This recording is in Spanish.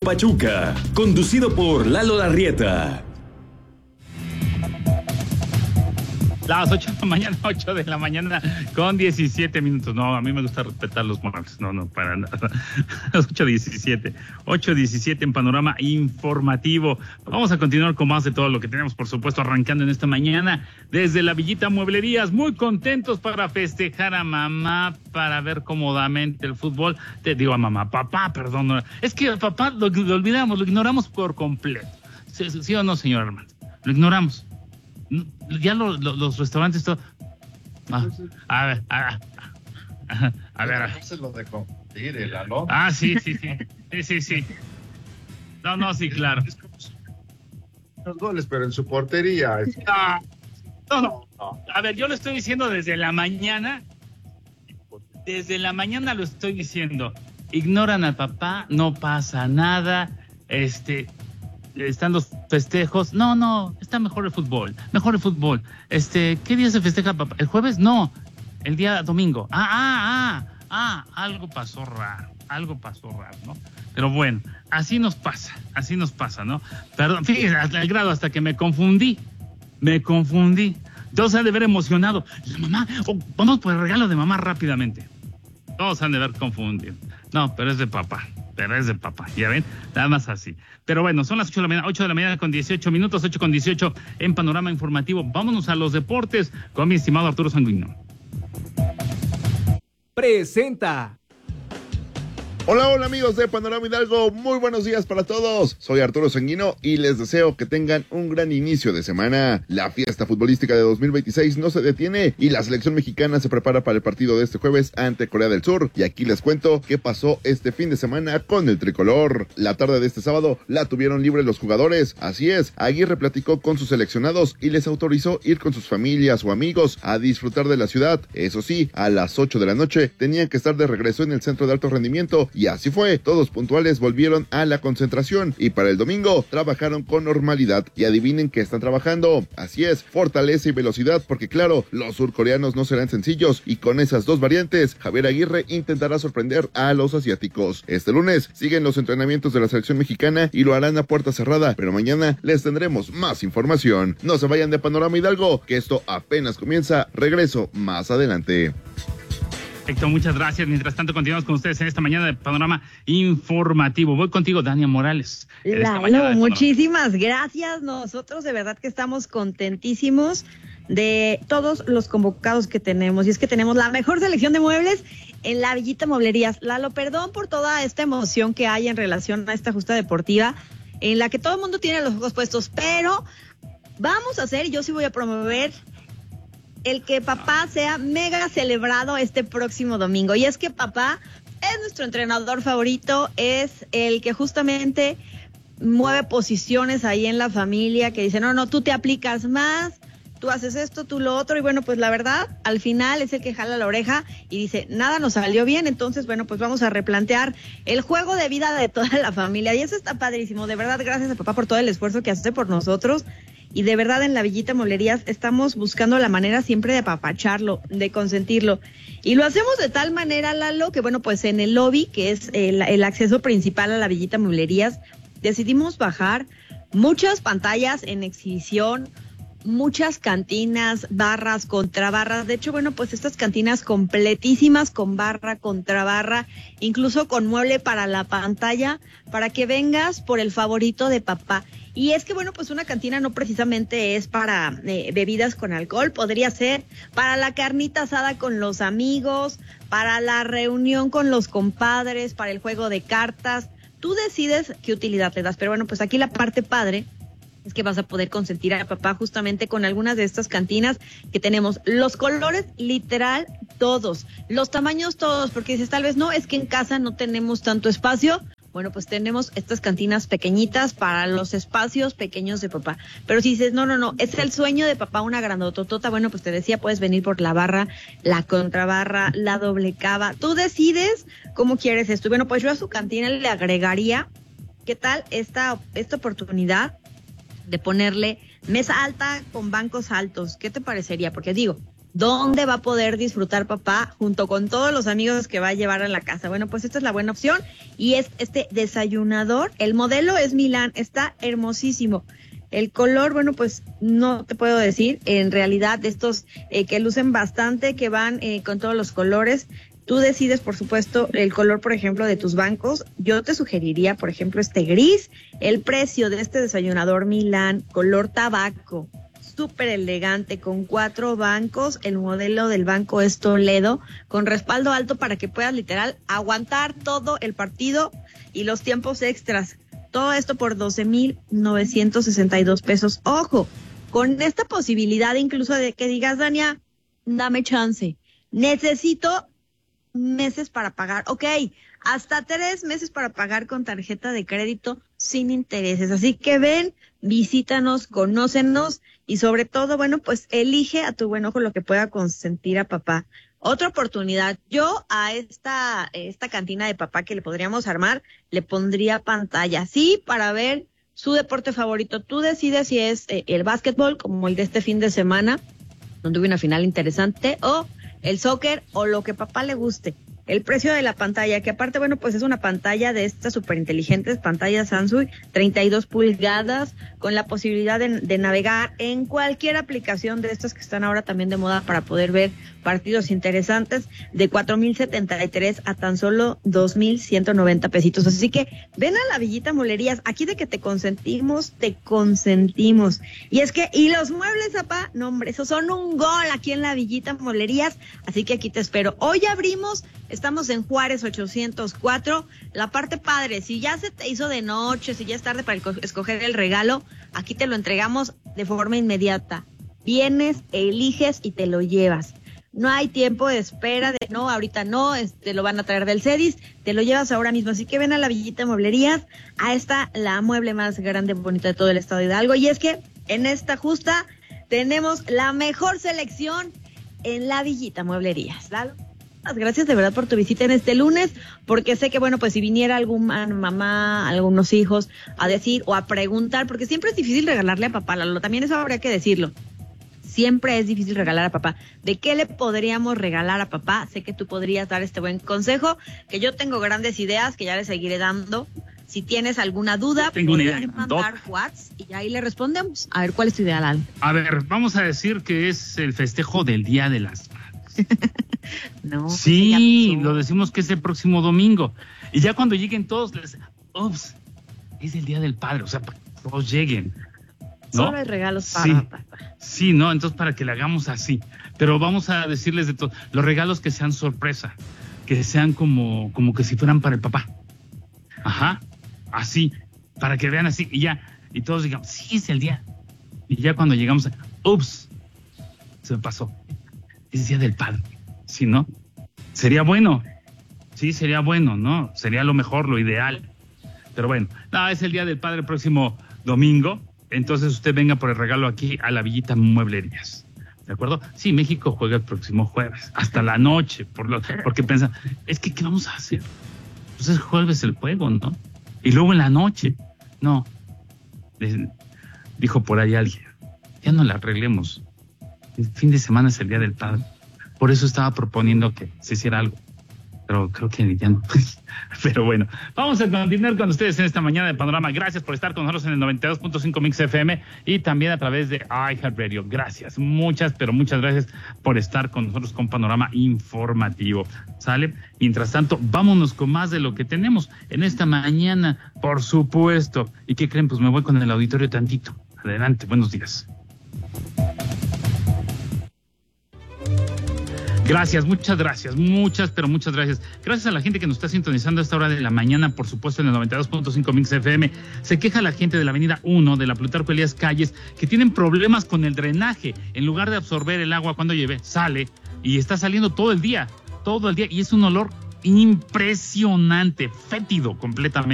Pachuca, conducido por Lalo Larrieta. Las 8 de la mañana con 17 minutos. No, a mí me gusta respetar los martes. No, para nada. Las 8:17 en Panorama Informativo. Vamos a continuar con más de todo lo que tenemos, por supuesto, arrancando en esta mañana desde la Villita Mueblerías. Muy contentos para festejar a mamá, para ver cómodamente el fútbol. Te digo a mamá, papá, perdón. Es que papá lo olvidamos, lo ignoramos por completo. ¿Sí o no, señor Armando? Lo ignoramos. Ya los restaurantes todo. A ver. No se lo dejó ir el Lalo. Sí. No, sí, claro. Los goles, pero en su portería. No. A ver, yo lo estoy diciendo desde la mañana. Desde la mañana lo estoy diciendo. Ignoran al papá, no pasa nada. Están los festejos. No, está mejor el fútbol. ¿Qué día se festeja, papá? ¿El jueves? No, el día domingo. Algo pasó raro, ¿no? Pero bueno, así nos pasa, ¿no? Perdón, fíjense, hasta el grado hasta que me confundí. Todos han de ver emocionado. Mamá, vamos por el regalo de mamá rápidamente. Todos han de ver confundido. No, pero es de papá, ya ven, nada más así. Pero bueno, son las 8 de la mañana con 18 minutos, 8:18 en Panorama Informativo. Vámonos a los deportes con mi estimado Arturo Sanguino. Presenta. Hola amigos de Panorama Hidalgo, muy buenos días para todos. Soy Arturo Sanguino y les deseo que tengan un gran inicio de semana. La fiesta futbolística de 2026 no se detiene y la selección mexicana se prepara para el partido de este jueves ante Corea del Sur. Y aquí les cuento qué pasó este fin de semana con el tricolor. La tarde de este sábado la tuvieron libre los jugadores. Así es, Aguirre platicó con sus seleccionados y les autorizó ir con sus familias o amigos a disfrutar de la ciudad. Eso sí, a las 8 de la noche tenían que estar de regreso en el centro de alto rendimiento. Y así fue, todos puntuales volvieron a la concentración y para el domingo trabajaron con normalidad. Y adivinen qué están trabajando. Así es, fortaleza y velocidad, porque claro, los surcoreanos no serán sencillos y con esas dos variantes, Javier Aguirre intentará sorprender a los asiáticos. Este lunes siguen los entrenamientos de la selección mexicana y lo harán a puerta cerrada, pero mañana les tendremos más información. No se vayan de Panorama Hidalgo, que esto apenas comienza. Regreso más adelante. Perfecto, muchas gracias. Mientras tanto, continuamos con ustedes en esta mañana de Panorama Informativo. Voy contigo, Dania Morales. Lalo, muchísimas gracias. Nosotros de verdad que estamos contentísimos de todos los convocados que tenemos. Y es que tenemos la mejor selección de muebles en la Villita Mueblerías. Lalo, perdón por toda esta emoción que hay en relación a esta justa deportiva, en la que todo el mundo tiene los ojos puestos, pero vamos a hacer, yo sí voy a promover el que papá sea mega celebrado este próximo domingo. Y es que papá es nuestro entrenador favorito, es el que justamente mueve posiciones ahí en la familia, que dice, no, tú te aplicas más, tú haces esto, tú lo otro, y bueno, pues la verdad, al final es el que jala la oreja y dice, nada nos salió bien, entonces bueno, pues vamos a replantear el juego de vida de toda la familia, y eso está padrísimo, de verdad, gracias a papá por todo el esfuerzo que hace por nosotros. Y de verdad en la Villita Mueblerías estamos buscando la manera siempre de apapacharlo, de consentirlo. Y lo hacemos de tal manera, Lalo, que bueno, pues en el lobby, que es el acceso principal a la Villita Mueblerías, decidimos bajar muchas pantallas en exhibición, muchas cantinas, barras, contrabarras. De hecho, bueno, pues estas cantinas completísimas con barra, contrabarra, incluso con mueble para la pantalla, para que vengas por el favorito de papá. Y es que, bueno, pues una cantina no precisamente es para bebidas con alcohol, podría ser para la carnita asada con los amigos, para la reunión con los compadres, para el juego de cartas. Tú decides qué utilidad le das, pero bueno, pues aquí la parte padre es que vas a poder consentir a papá justamente con algunas de estas cantinas que tenemos. Los colores, literal, todos. Los tamaños, todos, porque dices, tal vez no, es que en casa no tenemos tanto espacio. Bueno, pues tenemos estas cantinas pequeñitas para los espacios pequeños de papá. Pero si dices, no, es el sueño de papá una grandototota, bueno, pues te decía, puedes venir por la barra, la contrabarra, la doble cava. Tú decides cómo quieres esto. Y bueno, pues yo a su cantina le agregaría, ¿qué tal esta oportunidad de ponerle mesa alta con bancos altos? ¿Qué te parecería? Porque digo, ¿Dónde va a poder disfrutar papá junto con todos los amigos que va a llevar a la casa? Bueno, pues esta es la buena opción y es este desayunador. El modelo es Milán, está hermosísimo. El color, bueno, pues no te puedo decir, en realidad de estos que lucen bastante, que van con todos los colores. Tú decides, por supuesto, el color, por ejemplo, de tus bancos. Yo te sugeriría, por ejemplo, este gris. El precio de este desayunador Milán, color tabaco, súper elegante, con 4 bancos. El modelo del banco es Toledo, con respaldo alto para que puedas literal aguantar todo el partido y los tiempos extras. Todo esto por 12,962 pesos. Ojo, con esta posibilidad incluso de que digas, Dania, dame chance. Necesito meses para pagar. Ok, hasta 3 meses para pagar con tarjeta de crédito sin intereses. Así que ven, visítanos, conócenos y sobre todo, bueno, pues elige a tu buen ojo lo que pueda consentir a papá. Otra oportunidad, yo a esta cantina de papá que le podríamos armar, le pondría pantalla, sí, para ver su deporte favorito. Tú decides si es el básquetbol, como el de este fin de semana, donde hubo una final interesante, o el soccer, o lo que papá le guste. El precio de la pantalla, que aparte, bueno, pues es una pantalla de estas súper inteligentes, pantalla Samsung, 32 pulgadas, con la posibilidad de navegar en cualquier aplicación de estas que están ahora también de moda para poder ver partidos interesantes, de 4,073 a tan solo 2,190 pesitos. Así que ven a la Villita Mueblerías, aquí de que te consentimos, te consentimos. Y es que, y los muebles, papá, no hombre, esos son un gol aquí en la Villita Mueblerías, así que aquí te espero. Hoy abrimos, estamos en Juárez 804, la parte padre, si ya se te hizo de noche, si ya es tarde para escoger el regalo, aquí te lo entregamos de forma inmediata. Vienes, eliges y te lo llevas. No hay tiempo de espera de no, ahorita no, te lo van a traer del CEDIS, te lo llevas ahora mismo. Así que ven a la Villita Mueblerías, a esta, la mueble más grande, bonita de todo el estado de Hidalgo. Y es que en esta justa tenemos la mejor selección en la Villita Mueblerías. Lalo, gracias de verdad por tu visita en este lunes, porque sé que, bueno, pues si viniera alguna mamá, algunos hijos a decir o a preguntar, porque siempre es difícil regalarle a papá, Lalo, también eso habría que decirlo. Siempre es difícil regalar a papá. ¿De qué le podríamos regalar a papá? Sé que tú podrías dar este buen consejo, que yo tengo grandes ideas que ya le seguiré dando. Si tienes alguna duda, puedes mandar WhatsApp y ahí le respondemos. A ver, ¿cuál es tu idea, Lalo? A ver, vamos a decir que es el festejo del Día de las Madres. No. Sí, lo decimos que es el próximo domingo. Y ya cuando lleguen todos, ups, es el Día del Padre, o sea, para que todos lleguen, ¿no? Solo hay regalos para papá. Sí, ¿no? Entonces para que le hagamos así. Pero vamos a decirles de todo, los regalos que sean sorpresa, que sean como que si fueran para el papá. Ajá, así, para que vean así y ya, y todos digamos, sí, es el día. Y ya cuando llegamos, ups, se me pasó, es Día del Padre. Sí, ¿no? Sería bueno. Sí, sería bueno, ¿no? Sería lo mejor, lo ideal. Pero bueno, no, es el Día del Padre el próximo domingo. Entonces usted venga por el regalo aquí a la Villita Mueblerías. ¿De acuerdo? Sí, México juega el próximo jueves, hasta la noche, porque piensan, es que ¿qué vamos a hacer? Pues es jueves el juego, ¿no? Y luego en la noche. No. Dijo por ahí alguien, ya no la arreglemos. El fin de semana es el Día del Padre. Por eso estaba proponiendo que se hiciera algo. Pero creo que ya no. Pero bueno, vamos a continuar con ustedes en esta mañana de Panorama. Gracias por estar con nosotros en el 92.5 Mix FM y también a través de iHeartRadio. Gracias, muchas gracias por estar con nosotros con Panorama Informativo. ¿Sale? Mientras tanto, vámonos con más de lo que tenemos en esta mañana, por supuesto. ¿Y qué creen? Pues me voy con el auditorio tantito. Adelante, buenos días. Gracias, muchas gracias. Gracias a la gente que nos está sintonizando a esta hora de la mañana, por supuesto, en el 92.5 Mix FM. Se queja la gente de la avenida 1, de la Plutarco Elías Calles, que tienen problemas con el drenaje. En lugar de absorber el agua cuando llueve, sale y está saliendo todo el día. Y es un olor impresionante, fétido completamente.